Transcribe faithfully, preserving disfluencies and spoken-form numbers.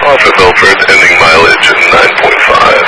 Off of Milford, ending mileage in nine point five.